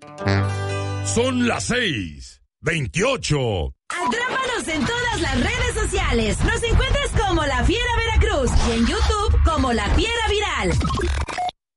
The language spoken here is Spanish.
Son las 6:28. Atrápanos en todas las redes sociales. Nos encuentras como La Fiera Veracruz y en YouTube como La Fiera Viral.